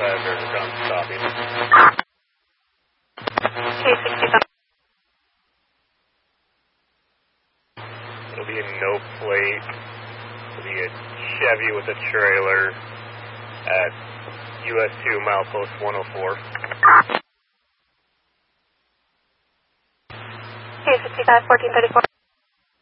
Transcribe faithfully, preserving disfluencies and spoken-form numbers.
five, River Ground stopping. K sixty-five. It'll be a no plate. It'll be a Chevy with a trailer at U S two milepost one oh four. K sixty-five, fourteen thirty-four.